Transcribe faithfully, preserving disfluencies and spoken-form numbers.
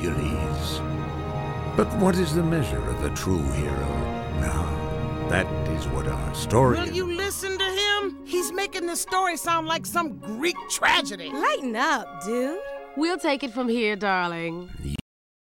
Hercules. But what is the measure of a true hero? Now, that is what our story... Will you listen to him? He's making the story sound like some Greek tragedy. Lighten up, dude. We'll take it from here, darling.